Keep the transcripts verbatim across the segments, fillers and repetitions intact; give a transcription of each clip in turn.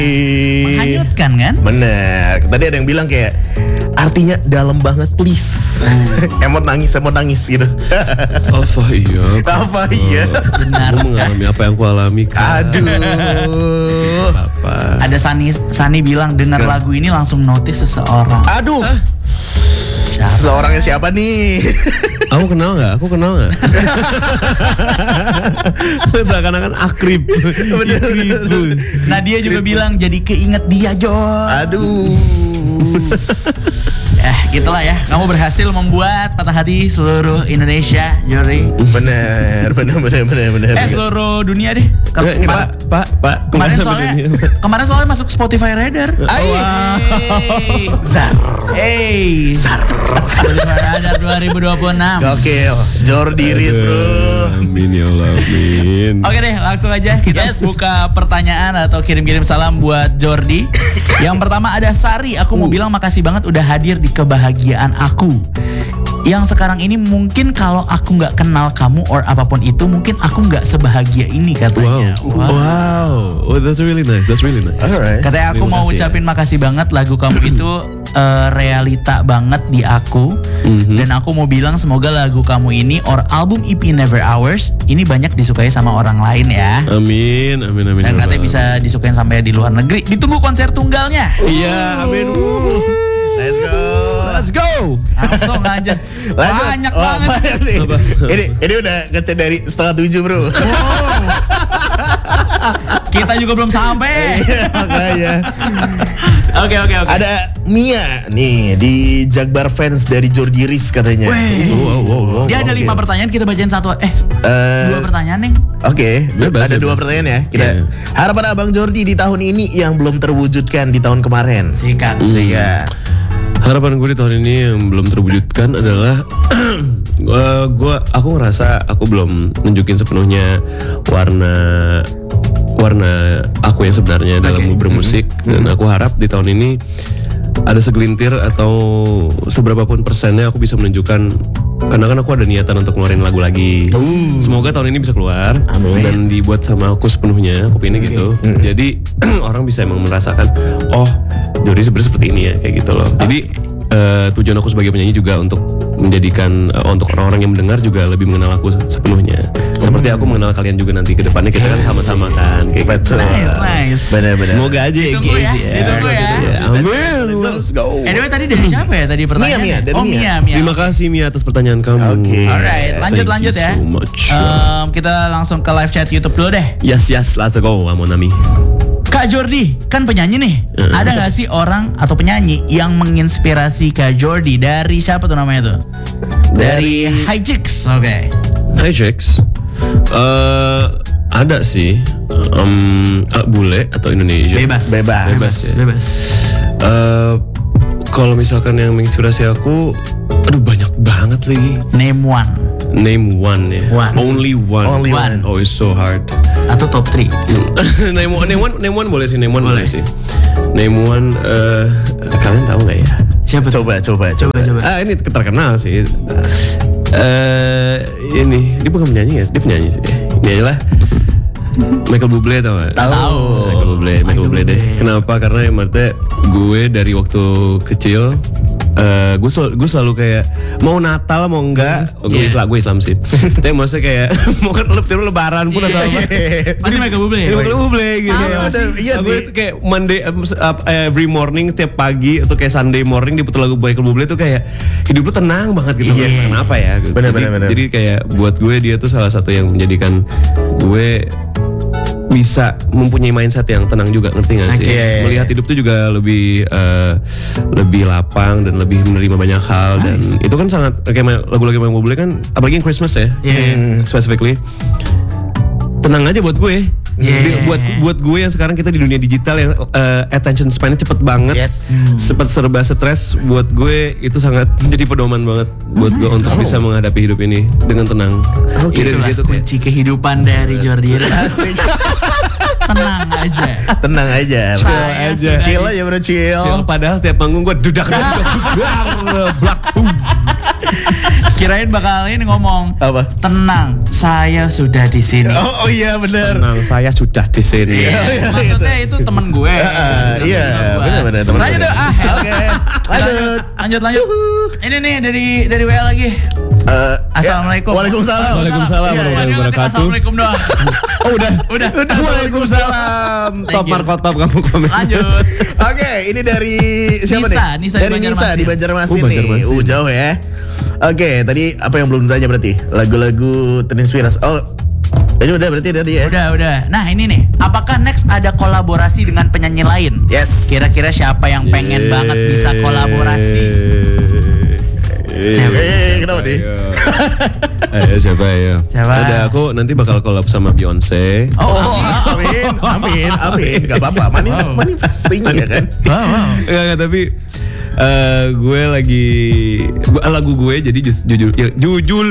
Menghanyutkan kan? Bener. Tadi ada yang bilang kayak artinya dalam banget please. Emot nangis, emot nangis gitu. Apa iya? Apa iya? Benar. Aku mengalami apa yang aku alami. Kak. Aduh. Apa? Ada Sani Sani bilang dengar lagu ini langsung notice seseorang. Aduh. Siapa? Seseorangnya siapa nih? Aku kenal nggak? Aku kenal nggak? Seakan-akan akrib. Akrib. Nah dia juga bilang jadi keinget dia Jor. Aduh. Eh gitulah ya. Kamu berhasil membuat patah hati seluruh Indonesia, Jori. Bener, bener, bener, bener, bener. Eh seluruh dunia deh. Ke- Nggak, kema- Pak, Pak, Pak. Kemarin Kemana soalnya, sampai dunia? kemarin soalnya masuk Spotify Radar. Ay. Hey, Zar. hey, Spotify Radar dua ribu dua puluh enam. Gokil. Jordi Riz bro. Amin ya Allah, amin. Oke deh, langsung aja kita Yes. buka pertanyaan atau kirim-kirim salam buat Jordi. Yang pertama ada Sari, aku mau bilang makasih banget udah hadir di kebahagiaan aku. Yang sekarang ini mungkin kalau aku nggak kenal kamu or apapun itu, mungkin aku nggak sebahagia ini katanya. Wow. Wow. Oh, that's really nice. That's really nice. Alright. Katanya aku Terima mau kasih ya. ucapin makasih banget lagu kamu itu eh, realita banget di aku. Mhm. Dan aku mau bilang semoga lagu kamu ini or album E P Never Ours ini banyak disukai sama orang lain ya. Amin, amin, amin. Dan ya katanya Allah. bisa disukain sampai di luar negeri. Ditunggu konser tunggalnya. Iya, amin. Let's go. Let's go. Langsung aja. Lanjut. Banyak Oh, banget. banyak nih. Apa? Ini ini udah ngechat dari setengah tujuh bro. Kita juga belum sampai. Iya, makanya. Oke oke oke. Ada Mia nih di Jakbar fans dari Jordi Riz katanya. Weh. Wow, wow, wow. Dia ada Oke. lima pertanyaan, kita bacain satu. Eh, Eh, dua pertanyaan nih. Oke, Bebas, ada dua bebas. pertanyaan ya. Kita Iya. harapan Abang Jordi di tahun ini yang belum terwujudkan di tahun kemarin. Sikat. Sehingga Harapan gue di tahun ini yang belum terwujudkan adalah gua, gua aku ngerasa aku belum nunjukin sepenuhnya warna warna aku yang sebenarnya dalam Oke. bermusik dan aku harap di tahun ini ada segelintir atau seberapa pun persennya aku bisa menunjukkan karena kan aku ada niatan untuk ngeluarin lagu lagi. Semoga tahun ini bisa keluar Amin. dan dibuat sama aku sepenuhnya. Aku pengennya gitu. Jadi orang bisa emang merasakan oh Jordi sebenarnya seperti ini ya kayak gitu loh. Jadi eh, tujuan aku sebagai penyanyi juga untuk menjadikan eh, untuk orang-orang yang mendengar juga lebih mengenal aku sepenuhnya. Seperti aku mengenal kalian juga nanti ke depannya kita kan sama-sama kan kayak gitu. betul. Nice, nice. Benar-benar. Semoga aja Ditunggu ya, engage ditunggu ya. Amin. Let's go. Let's go. Anyway tadi dari siapa ya tadi pertanyaannya? Mia, dari oh Mia. Mia, Mia. Terima kasih Mia atas pertanyaan kamu. Oke. Alright, lanjut Thank lanjut you ya. so much. Em, kita langsung ke live chat YouTube dulu deh. Yes yes, let's go, Amonami. Kak Jordi, kan penyanyi nih. Uh. Ada nggak sih orang atau penyanyi yang menginspirasi Kak Jordi dari siapa tuh namanya tuh? Dari, Dari- High Chicks, oke. Hai Jax. Eh ada sih. Em, ah, bule atau Indonesia? Bebas. Bebas. Bebas ya. Bebas. Eh, kalau misalkan yang menginspirasi aku, aduh banyak banget lagi. Name one Name one ya. One. Only one. Only one. Oh, it's so hard. atau top three. name one, name one, name one boleh sih, name one boleh, Boleh. sih. Name one, eh kalian tahu nggak ya? Siapa tuh? Coba, coba, coba. Coba coba. Ah ini terkenal sih. Eh ini dia bukan penyanyi ya, dia penyanyi sih. Ini aja lah. Michael Bublé tau gak? Tahu. Michael Bublé, Michael Michael Bublé deh. Bublé. Kenapa? Karena ya maksudnya gue dari waktu kecil eh gue selalu, gue selalu kayak mau Natal mau enggak, oh, gue Yeah. Islam, gue Islam sih. Tapi maksudnya kayak mau kan lebih lebaran pun atau apa. Pasti Michael Bublé. Ini Michael Bublé gitu. Sama sih. Iya Gue sih. tuh kayak Monday um, up, every morning tiap pagi atau kayak Sunday morning diputar lagu Michael Bublé tuh kayak hidup lu tenang banget gitu. Yes. Kenapa ya? Gitu. Bener, jadi, bener, bener. jadi kayak buat gue dia tuh salah satu yang menjadikan gue bisa mempunyai mindset yang tenang juga, ngerti gak sih? Oke. Melihat hidup tuh juga lebih eh, lebih lapang dan lebih menerima banyak hal. Nice. Dan itu kan sangat kayak lagu-lagu Michael Bublé kan, apalagi yang Christmas ya, Iya. hmm, specifically tenang aja buat gue. Yeah. Di- Buat buat gue yang sekarang kita di dunia digital yang eh, attention span-nya cepet banget. Yes. Sempat serba stres, buat gue itu sangat menjadi pedoman banget buat gue untuk bisa menghadapi hidup ini dengan tenang. Oh, Gitu- Itulah gitu kayak- kunci kehidupan dari Jordi. Asik. Tenang aja. Tenang aja. Chill aja. Chill aja bro, chill. Chill, padahal setiap panggung gue dudak dudak dudak blak boom. Kirain bakal ini ngomong. Apa? Tenang, saya sudah di sini. Oh, oh iya benar. Tenang, saya sudah di sini. Iya, iya, Maksudnya itu temen gue. Ah, Temen iya, gua. benar-benar teman. Lanjut deh, ah. Oke, lanjut. Lanjut lanjut. Ini nih dari dari W A lagi. Eh, Assalamualaikum. ya, Waalaikumsalam. Waalaikumsalam Iya, iya. warahmatullahi wabarakatuh. Assalamualaikum doang. Oh udah. Udah. Udah. Waalaikumsalam. Thank Top you. Markotop kamu komen. Lanjut. Oke, ini dari siapa Nisa, nih? Nisa di dari Nisa Banjarmasin. di Banjarmasin Oh, nih. Banjarmasin. Uh, jauh ya. Oke, tadi apa yang belum ditanya berarti? Lagu-lagu terinspirasi. Oh, tadi udah berarti tadi ya. Udah, udah. Nah, ini nih. Apakah next ada kolaborasi dengan penyanyi lain? Yes. Kira-kira siapa yang pengen banget bisa kolaborasi? Siapa? Eh, kenapa nih? Ayo siapa ya? Siapa? Ada aku nanti bakal collab sama Beyonce. Oh, Oh, amin, amin, amin. Gak apa-apa, mani, Wow. manifesting ya kan. wow, wow. Enggak, enggak, tapi eh, gue lagi gua- lagu gue jadi jus- jujur ya, jujul.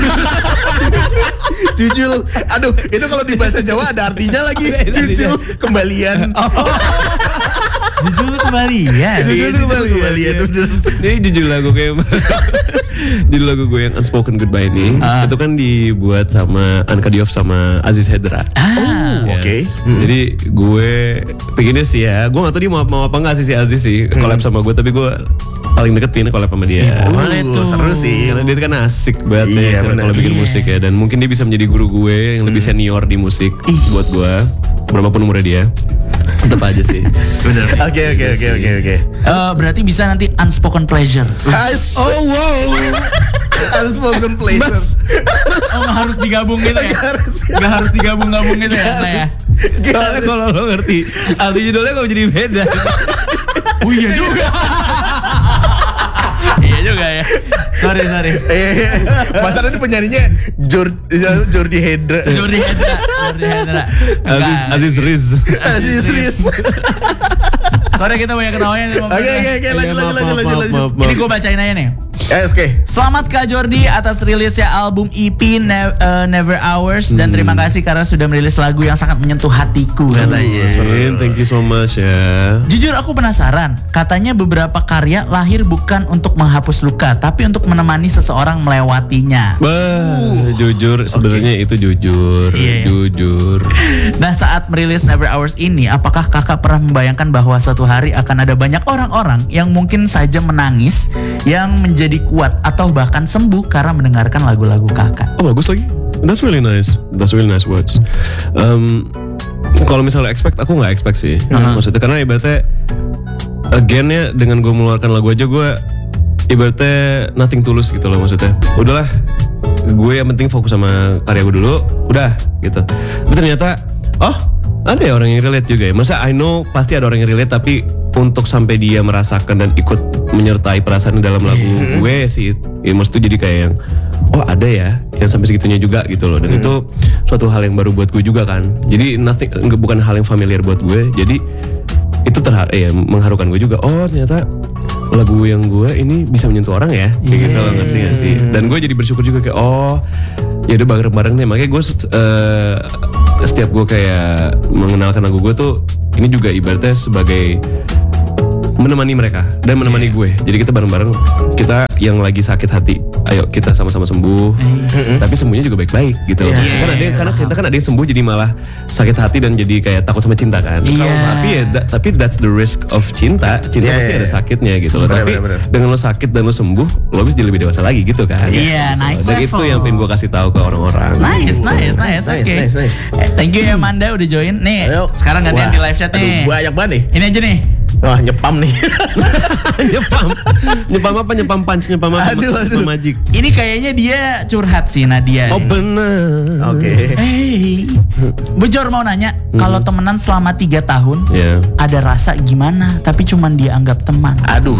Jujul, aduh, itu kalau di bahasa Jawa ada artinya lagi. Jujul, kembalian. Jujur kembali ya. Iya, jujul kembalian. Bener. Jadi jujur lagu kayak judul lagu gue yang Unspoken Goodbye ini Ah. itu kan dibuat sama Anka Diouf sama Aziz Hedra. Ah. Oh, oke. Yes. Hmm. Jadi gue pengennya sih ya, gue gak tahu dia mau, mau apa enggak sih si Aziz sih collab sama gue, tapi gue paling deket ini collab sama dia. Boleh Uh, tuh. seru sih. Karena dia kan asik banget Iya, ya cara bener. kalau bikin Iya. musik ya, dan mungkin dia bisa menjadi guru gue yang lebih senior di musik buat gue, berapapun umurnya dia. Tetap aja sih. Bener. Oke, oke, oke, oke, oke. Eh, berarti bisa nanti unspoken pleasure. Guys, Oh wow. unspoken pleasure. Oh, nggak harus digabung gitu ya? Gak harus. Nggak harus digabung-gabung gitu ya, saya. Gak Soalnya harus. kalau lo ngerti arti judulnya kok jadi beda. Oh iya juga. Iya juga ya. Sorry, sorry. Eh, Mas Tadi penyanyinya Jor, Jordi Hedra. Jordi Hedra. Jordi Hedra. Aziz, Enggak. Aziz Riz. Aziz Riz. Sorry kita banyak ketawanya. Oke, oke, oke, lanjut, lanjut, lanjut, lanjut, lanjut. Ini gue bacain aja nih. Yes, oke. Selamat Kak Jordi atas rilisnya album E P Ne- eh, Never Hours dan terima kasih karena sudah merilis lagu yang sangat menyentuh hatiku katanya. Sin, thank you so much ya. Jujur aku penasaran, katanya beberapa karya lahir bukan untuk menghapus luka, tapi untuk menemani seseorang melewatinya. Bah, jujur sebenarnya itu jujur, Iya, iya. jujur. Nah saat merilis Never Hours ini, apakah kakak pernah membayangkan bahwa suatu hari akan ada banyak orang-orang yang mungkin saja menangis, yang menjadi kuat atau bahkan sembuh karena mendengarkan lagu-lagu kakak? Oh bagus lagi. That's really nice. That's really nice words. Um, kalau misalnya expect, aku nggak expect sih. Maksudnya karena ibaratnya again ya, dengan gue mengeluarkan lagu aja gue ibaratnya nothing tulus gitu loh maksudnya. Udahlah, gue yang penting fokus sama karya gue dulu. Udah gitu. Tapi ternyata oh ada ya orang yang relate juga ya. Masa I know pasti ada orang yang relate, tapi untuk sampai dia merasakan dan ikut menyertai perasaan dalam lagu gue sih, ya maksud itu jadi kayak yang oh ada ya yang sampai segitunya juga gitu loh. Dan itu suatu hal yang baru buat gue juga kan. Jadi nothing, enggak, bukan hal yang familiar buat gue. Jadi itu terhar eh, mengharukan gue juga. Oh ternyata lagu yang gue ini bisa menyentuh orang ya, kayak gitu loh, ngerti gak sih? Dan gue jadi bersyukur juga kayak oh ya udah bareng-bareng nih. Makanya gue uh, setiap gue kayak mengenalkan lagu gue tuh ini juga ibaratnya sebagai menemani mereka dan menemani gue. Jadi kita bareng-bareng, kita yang lagi sakit hati, ayo kita sama-sama sembuh. Tapi sembuhnya juga baik-baik gitu. Iya. Kan ada yang, karena kita kan ada yang sembuh jadi malah sakit hati dan jadi kayak takut sama cinta kan. Iya. Kalau tapi ya da- tapi that's the risk of cinta. Cinta Iya, pasti iya. ada sakitnya gitu loh. Bener, Tapi bener, bener. dengan lo sakit dan lo sembuh, lo bisa jadi lebih dewasa lagi gitu kan. Iya, nice Dan level. itu yang pengen gue kasih tahu ke orang-orang. Nice, nice, nice, Nice, oke. nice, nice. Eh, thank you ya Manda udah join. Nih, Ayo. sekarang gantian Wah, di live chat aduh, nih. banyak banget nih. Ini aja nih. Wah, nyepam nih. nyepam, nyepam apa? Nyepam punch, nyepam apa? Aduh, aduh. Nyepam magic. Ini kayaknya dia curhat sih Nadia. Oh nih. bener. Oke. Hey, Bujor mau nanya, kalau temenan selama tiga tahun, Ya. ada rasa gimana? Tapi cuman dia anggap teman. Aduh.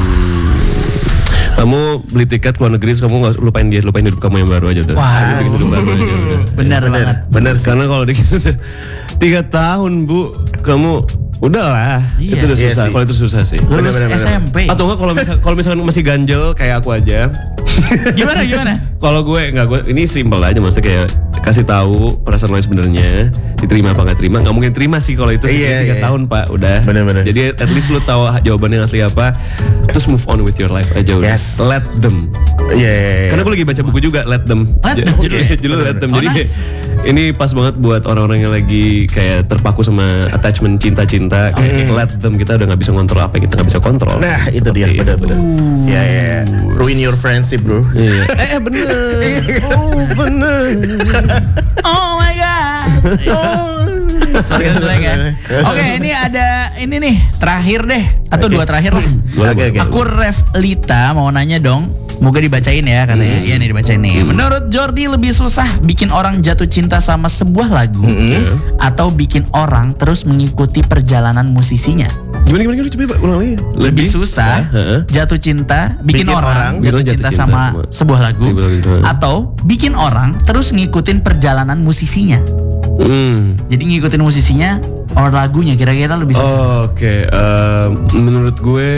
Kamu beli tiket ke luar negeri, terus kamu nggak lupain dia, lupain hidup kamu yang baru aja udah. Wah. Udah bikin hidup baru aja udah. Benar banget. Bener sih. Karena kalau dikit udah tiga tahun bu, kamu udahlah. Iya. Itu udah Iya susah. sih. Kalau itu susah sih. Lulus bener, bener, S M P. Atau enggak kalau misal kalau misalkan masih ganjel kayak aku aja. Gimana gimana? Kalau gue enggak, gue ini simpel aja maksudnya kayak kasih tahu perasaan lo yang sebenarnya, diterima apa nggak terima. Nggak mungkin terima sih kalau itu Iya, tiga iya. tahun pak udah. Bener-bener. Jadi at least lo tahu jawabannya asli apa, terus move on with your life aja udah. Yes. Let them. Iya, iya, iya. Karena gue lagi baca buku juga, Let Them. Let J- Them, Oke, judulnya? judul Let Them. Oh, Jadi nice. ini pas banget buat orang-orang yang lagi kayak terpaku sama attachment cinta-cinta. Kayak Let Them, kita udah nggak bisa ngontrol apa yang kita nggak bisa kontrol. Nah, itu Seperti dia, benar-benar. Uh. Ya, ya, ya. Ruin your friendship, bro. Iya. eh, eh bener. Oh bener. Oh my god. Sorry untuk ya. Oke, ini ada ini nih terakhir deh atau dua terakhir lah. Boleh, Oke, boleh. oke. Aku Ref Lita mau nanya dong. Moga dibacain ya katanya. Iya nih dibacain nih. Menurut Jordi lebih susah bikin orang jatuh cinta sama sebuah lagu atau bikin orang terus mengikuti perjalanan musisinya? Gimana gimana gimana coba Pak, ulang lagi. Lebih susah Heeh. jatuh cinta bikin, Bikin orang, orang jatuh jatuh cinta cinta sama sama sebuah lagu sebuah lagu. atau bikin orang terus ngikutin perjalanan musisinya. Hmm. Jadi ngikutin musisinya or lagunya kira-kira lebih susah. Oh, Oke, Em, menurut gue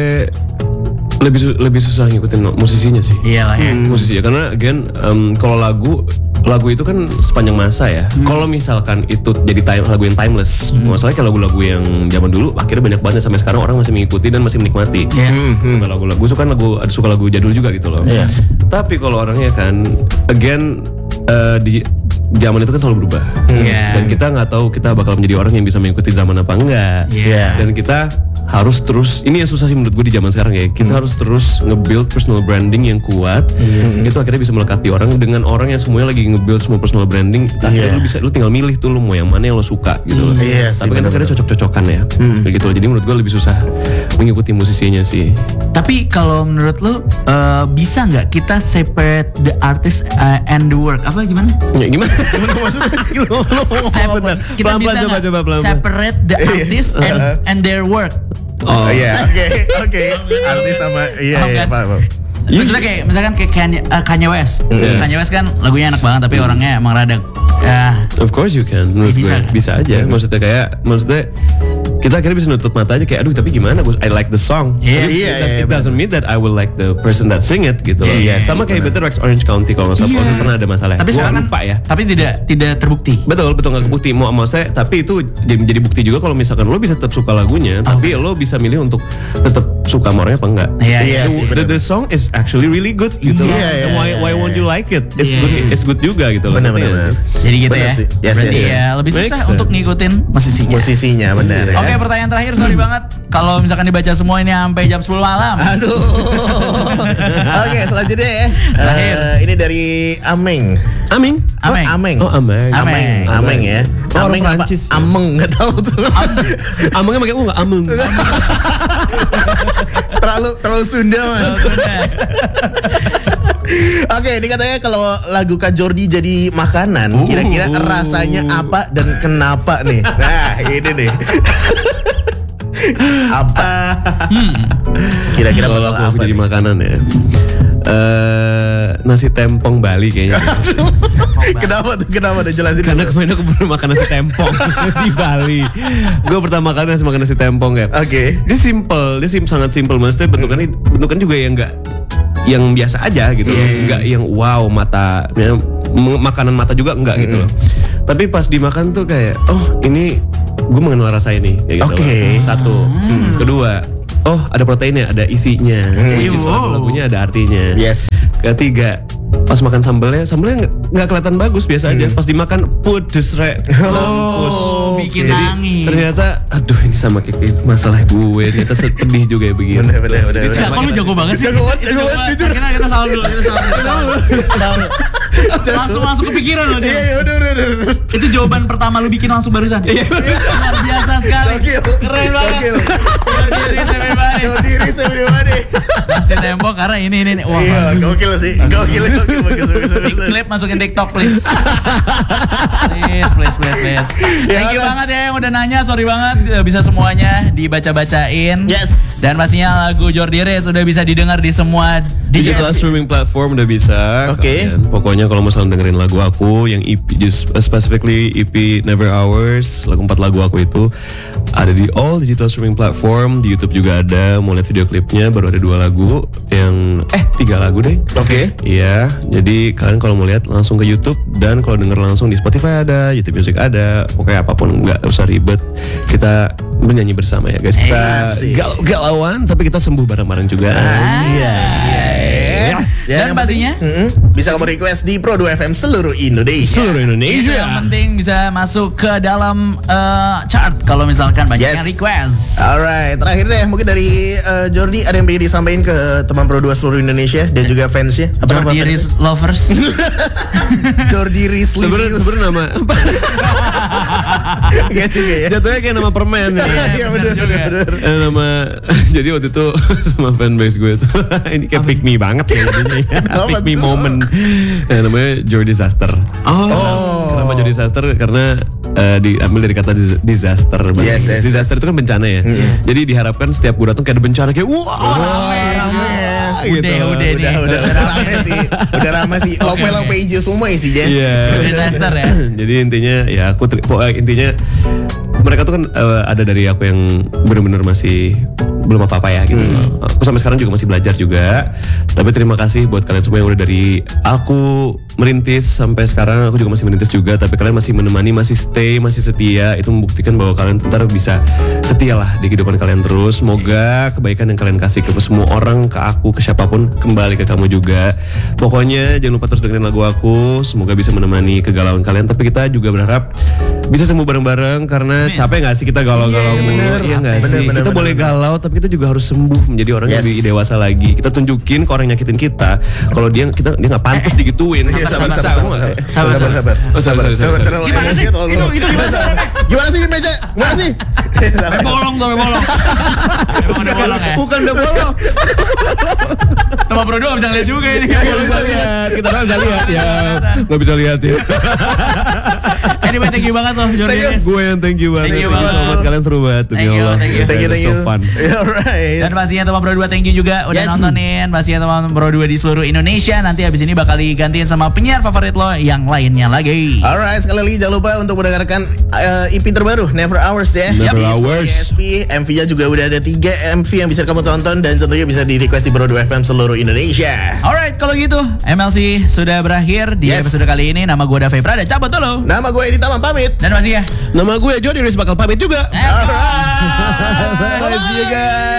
lebih su- lebih susah ngikutin musisinya sih. Iyalah ya. Musisi ya, karena again em, kalau lagu lagu itu kan sepanjang masa ya. Kalau misalkan itu jadi time, lagu yang timeless, masalahnya kayak lagu-lagu yang zaman dulu akhirnya banyak banget sampai sekarang orang masih mengikuti dan masih menikmati. Iya. Sama lagu-lagu, gue suka lagu, ada suka lagu jadul juga gitu loh. Iya. Tapi kalau orangnya kan, again eh, di zaman itu kan selalu berubah. Iya. Dan kita nggak tahu kita bakal menjadi orang yang bisa mengikuti zaman apa enggak. Iya. Dan kita harus terus, ini yang susah sih menurut gue di zaman sekarang ya. Kita harus terus nge-build personal branding yang kuat. Itu akhirnya bisa melekati orang dengan orang yang semuanya lagi nge-build semua personal branding. Akhirnya Iya. lu bisa, lu tinggal milih tuh lu mau yang mana yang lo suka gitu loh. Iya sih, Tapi kan bener-bener. akhirnya cocok-cocokan ya. Kayak gitu loh. Jadi menurut gue lebih susah mengikuti musisinya sih. Tapi kalau menurut lu eh, bisa nggak kita separate the artist uh, and the work? Apa gimana? Ya gimana? Gimana maksudnya? Lu ngomong Sep- apa? kita Pelan-pelan, bisa coba, nggak coba, pelan-pelan. separate the artist and, and their work? Oh iya, oke, oke. Artis sama iya, Paham iya, kan? paham, paham. Maksudnya kayak misalkan kayak Kanye, uh, Kanye West. Iya. Kanye West kan lagunya enak banget tapi orangnya emang rada ya Of course you can, menurut Bisa. gue bisa aja. Maksudnya kayak, maksudnya kita akhirnya bisa nutup mata aja kayak, aduh tapi gimana? Gue I like the song. Iya. Tapi Iya, it, iya, it doesn't mean that I will like the person that sing it gitu. loh. Iya, Sama kayak Better Rex Orange County kalau nggak salah Iya. waktu pernah ada masalah. Tapi Gua sekarang kan lupa ya. Tapi tidak tidak terbukti. Betul, betul nggak kebukti. Mau maksudnya, tapi itu jadi, jadi bukti juga kalau misalkan lo bisa tetap suka lagunya, tapi lo bisa milih untuk tetap suka sama orangnya apa enggak. Iya, Iya The- sih, the, bener. the song is actually really good gitu. Iya, loh. iya, And why iya, why iya. won't you like it? It's Iya. good, it's good juga gitu loh. Bener, Ngerti bener, nggak bener. sih? Jadi gitu Bener ya. sih. Yes, Berarti yes, yes. ya lebih Makes susah sense. untuk ngikutin musisinya. Musisinya benar ya. Oke, pertanyaan terakhir, sorry banget kalau misalkan dibaca semua ini sampai jam sepuluh malam. Aduh. Oke, selanjutnya ya. Terakhir. Eh, ini dari Ameng. Aming. Oh, Ameng. Ameng. Oh, Ameng. Ameng. Ameng. Ameng ya. Oh, Ameng orang apa? Prancis. Ameng nggak tahu tuh. Amengnya pakai U nggak? Ameng. terlalu terlalu Sunda mas. Oke, ini katanya kalau lagu Kak Jordi jadi makanan, kira-kira rasanya apa dan kenapa nih? Nah, ini nih. Apa? Kira-kira Kalau bakal aku apa jadi nih? makanan ya. Eh nasi tempong Bali kayaknya. Kenapa tuh? Kenapa tuh? Jelasin Karena dulu. kemarin aku pernah makan nasi tempong di Bali. Gue pertama kali nasi makan nasi tempong ya. Oke. Dia simple, dia sim sangat simple. Maksudnya bentukannya bentukan juga yang enggak yang biasa aja gitu loh. Enggak yang wow mata ya, m- makanan mata juga enggak gitu loh. Tapi pas dimakan tuh kayak oh ini gue mengenal rasa ini kayak gitu Oke. loh. Satu. Kedua, oh ada proteinnya, ada isinya. Which is Wow. lagu-lagunya ada artinya. Yes. Ketiga, pas makan sambelnya, sambelnya nggak nggak kelihatan bagus biasa aja. Pas dimakan pedes re. Oh, bikin Jadi, nangis. Ternyata, aduh ini sama kayak masalah gue. Ternyata sedih juga ya begini. Bener, bener, bener, Jadi bener. Enggak, kok lu jago banget sih? Jago banget, jago banget, jujur. Kita, kita salah dulu, kita salah dulu. Kita salah dulu. Langsung masuk kepikiran loh Iya, dia. iya, udah, udah, udah. Itu jawaban pertama lu bikin langsung barusan. Luar biasa sekali. Gokil. Keren banget. Gokil. Berdiri everybody. Jauh diri saya pribadi. Masih tembok karena ini ini. ini. Wah, Iya, bagus. gokil sih. Gokil, gokil, bagus, bagus, Di bagus. klip masukin TikTok please. please, please, please, please. Thank you udah. banget ya yang udah nanya. Sorry banget tidak bisa semuanya dibaca-bacain. Yes. Dan pastinya lagu Jordi Reyes sudah bisa didengar di semua Digital digital. streaming platform udah bisa. Oke. Kalian. Pokoknya kalau mau selalu dengerin lagu aku yang E P, just specifically E P Never Hours, lagu empat lagu aku itu ada di all digital streaming platform. Di YouTube juga ada. Mau lihat video klipnya, baru ada dua lagu yang eh tiga lagu deh. Oke. Iya, jadi kalian kalau mau lihat langsung ke YouTube dan kalau denger langsung di Spotify ada, YouTube Music ada, pokoknya apapun nggak usah ribet. Kita bernyanyi bersama ya guys. Kita Asik. galau-galauan tapi kita sembuh bareng-bareng juga. Iya, iya. Ya, Dan yang pastinya penting, mm-mm, bisa kamu request di Pro dua F M seluruh Indonesia. Seluruh itu Indonesia. yang penting bisa masuk ke dalam eh, chart kalau misalkan banyak Yes. yang request. Alright, terakhir deh mungkin dari eh, Jordi ada yang pengen disampaikan ke teman Pro dua seluruh Indonesia dan juga fansnya. Apa nama? Jordi Riz Lovers. Jordi Sebenarnya Rislisius. sebenarnya nama Enggak juga ya. jatuhnya kayak nama permen ya. Iya benar juga. benar benar. Eh, nama jadi waktu itu sama fanbase gue tuh ini kayak pick me banget ya jadinya ya. Apa Pick me tuh? moment. Eh, namanya Joy Disaster. Oh. Kenapa Joy Disaster? Karena eh, diambil dari kata dis- disaster. bahasa Yes, Inggris. yes, disaster yes. itu kan bencana ya. Jadi diharapkan setiap gue datang kayak ada bencana kayak wah Wah, rame. rame ya. Gitu. Udah, udah nih. Udah udah udah rame sih. Udah rame sih. Lope-lope hijau semua sih, Jen. Iya. Disaster ya. Jadi intinya ya aku ter- pokoknya intinya mereka tuh kan eh, ada dari aku yang benar-benar masih belum apa-apa ya gitu loh. Aku sampai sekarang juga masih belajar juga. Tapi terima kasih buat kalian semua yang udah dari aku merintis sampai sekarang aku juga masih merintis juga. Tapi kalian masih menemani, masih stay, masih setia. Itu membuktikan bahwa kalian ntar bisa setia lah di kehidupan kalian terus. Semoga kebaikan yang kalian kasih ke semua orang, ke aku, ke siapapun kembali ke kamu juga. Pokoknya jangan lupa terus dengerin lagu aku. Semoga bisa menemani kegalauan kalian. Tapi kita juga berharap bisa sembuh bareng-bareng karena capek gak sih kita galau-galau Iya, mulu? bener. Iya gak Bener, sih? bener, Kita bener, boleh bener. galau tapi kita juga harus sembuh menjadi orang yang Yes. lebih dewasa lagi. Kita tunjukin ke orang yang nyakitin kita kalau dia kita dia nggak pantas digituin. Iya, sabar, sabar, sabar, sabar, Sabar, sabar, sabar, Oh, sorry, sorry, sorry, sorry. terlalu Gimana emosi, sih? terlalu- Itu- itu gimana sih? Gimana sih di meja? Gimana sih? Sampai bolong tuh, sampai bolong. Emang udah bolong ya? Bukan udah bolong. Teman Pro dua bisa lihat juga ini. Nggak bisa lihat. Kita kan bisa lihat ya. Nggak bisa lihat ya. Anyway, thank you banget loh Jordi. Thank you. Riz. Gue yang thank you banget. Thank you so banget. much. Kalian seru banget. Demi Thank you, Allah. thank you. Thank you, thank you. So fun. Alright. Dan pastinya teman Pro dua thank you juga udah Yes. nontonin. Pastinya teman Pro dua di seluruh Indonesia. Nanti habis ini bakal digantiin sama penyiar favorit lo yang lainnya lagi. Alright, sekali lagi jangan lupa untuk mendengarkan uh, E P terbaru Never Hours ya. Never Di Hours. S P, M V-nya juga udah ada tiga M V yang bisa kamu tonton dan tentunya bisa di request di Pro dua F M seluruh Indonesia. Alright, kalau gitu M L C sudah berakhir di Yes. episode kali ini. Nama gue Dave Prada, cabut dulu. Nama gue Edi Tamam pamit. Dan masih ya. Nama gue Jody Riz bakal pamit juga. Eh, Alright. bye. See you guys.